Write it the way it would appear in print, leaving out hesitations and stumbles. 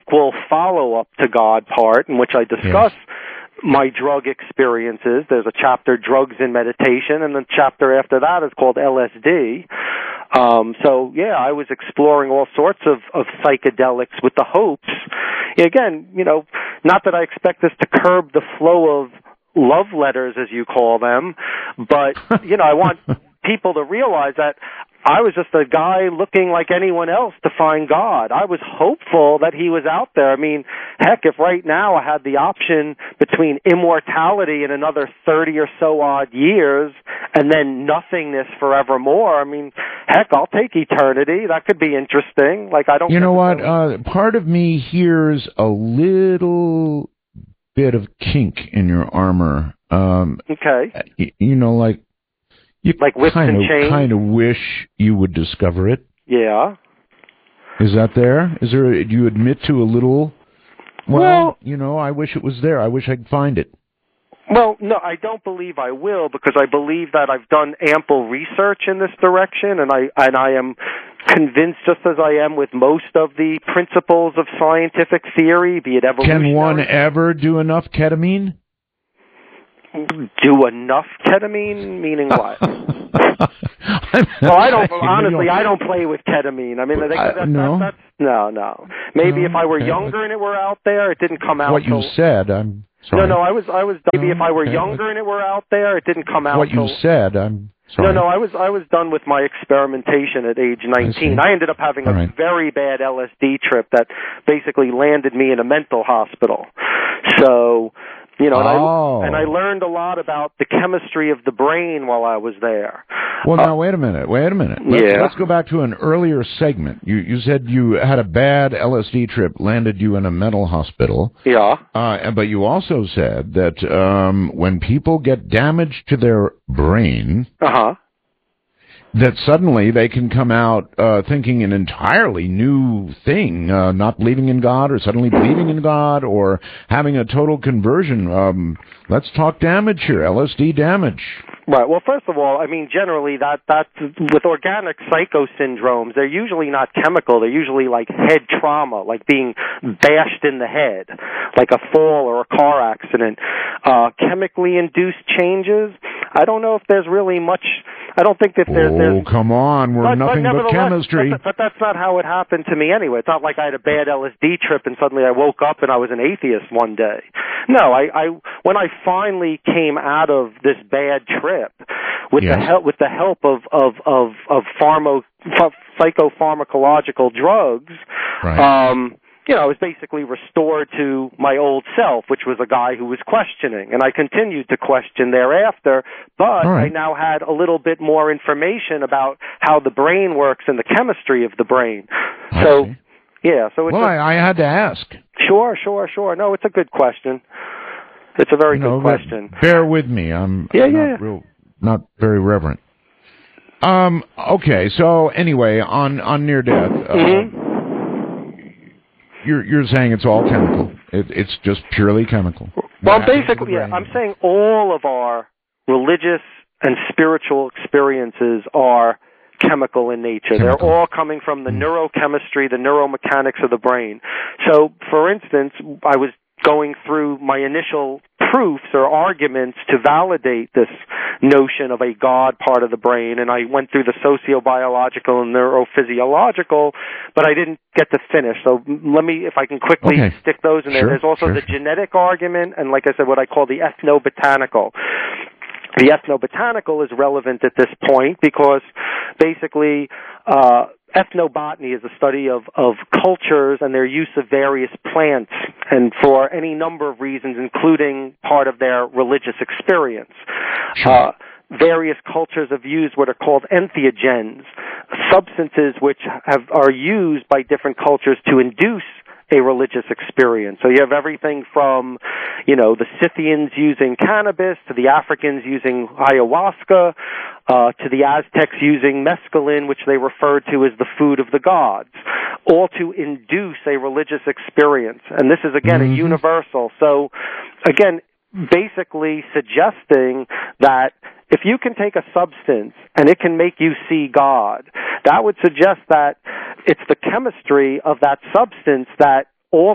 sequel follow-up to God part in which I discuss my drug experiences. There's a chapter, Drugs in Meditation, and the chapter after that is called LSD. So, yeah, I was exploring all sorts of psychedelics with the hopes. Again, not that I expect this to curb the flow of love letters, as you call them, but, I want people to realize that I was just a guy looking like anyone else to find God. I was hopeful that he was out there. I mean, heck, if right now I had the option between immortality in another 30 or so odd years and then nothingness forevermore, I mean, heck, I'll take eternity. That could be interesting. Like, I don't... You know what? Part of me hears a little bit of kink in your armor. Okay. Like... You like whips and chains? Kind of wish you would discover it. Yeah. Is that there? Do you admit to a little, well, I wish it was there. I wish I could find it. Well, no, I don't believe I will, because I believe that I've done ample research in this direction, and I am convinced, just as I am with most of the principles of scientific theory, be it evolutionary... Can one ever do enough ketamine? Do enough ketamine? Meaning what? Well, I don't play with ketamine. I mean, no. No. Maybe if I were younger and it were out there, it didn't come out. What you said, I'm sorry. No, I was. Maybe if I were younger and it were out there, it didn't come out. What you said, I'm sorry. No, I was done with my experimentation at age 19. I ended up having a very bad LSD trip that basically landed me in a mental hospital. So... and I learned a lot about the chemistry of the brain while I was there. Well, now, wait a minute. Let's go back to an earlier segment. You said you had a bad LSD trip, landed you in a mental hospital. Yeah. But you also said that when people get damage to their brain... that suddenly they can come out thinking an entirely new thing, not believing in God, or suddenly believing in God, or having a total conversion. Let's talk damage here, LSD damage. Right. Well, first of all, I mean, generally, that's with organic psychosyndromes, they're usually not chemical. They're usually like head trauma, like being bashed in the head, like a fall or a car accident. Chemically induced changes, I don't know if there's really much... I don't think that there's... Oh, come on. We're nothing but chemistry. But that's not how it happened to me anyway. It's not like I had a bad LSD trip and suddenly I woke up and I was an atheist one day. No, when I finally came out of this bad trip with the help of psychopharmacological drugs, I was basically restored to my old self, which was a guy who was questioning. And I continued to question thereafter, but I now had a little bit more information about how the brain works and the chemistry of the brain. So I had to ask. Sure. No, it's a good question. It's a very good question. Bear with me. I'm not very reverent. Okay, so anyway, on near death... You're saying it's all chemical. It's just purely chemical. Well, basically, I'm saying all of our religious and spiritual experiences are chemical in nature. They're all coming from the neurochemistry, the neuromechanics of the brain. So, for instance, I was going through my initial proofs or arguments to validate this notion of a God part of the brain, and I went through the sociobiological and neurophysiological, but I didn't get to finish. So let me, if I can quickly stick those in there. There's also the genetic argument, and like I said, what I call the ethnobotanical. The ethnobotanical is relevant at this point because basically ethnobotany is the study of cultures and their use of various plants, and for any number of reasons, including part of their religious experience. Various cultures have used what are called entheogens, substances which are used by different cultures to induce a religious experience. So you have everything from, the Scythians using cannabis, to the Africans using ayahuasca, to the Aztecs using mescaline, which they referred to as the food of the gods, all to induce a religious experience. And this is, again, a universal. So, again, basically suggesting that if you can take a substance and it can make you see God, that would suggest that it's the chemistry of that substance that